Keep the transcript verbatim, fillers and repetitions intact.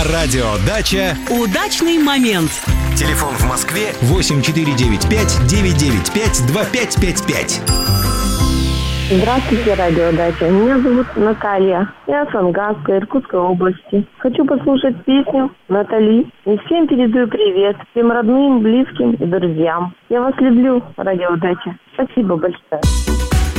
На радио «Дача» удачный момент. Телефон в Москве восемь четыре девять пять девять девять пять два пять пять пять. Здравствуйте, радио «Дача». Меня зовут Наталья. Я с Ангарска, Иркутской области. Хочу послушать песню Натали. И всем передаю привет. Всем родным, близким и друзьям. Я вас люблю, радио «Дача». Спасибо большое.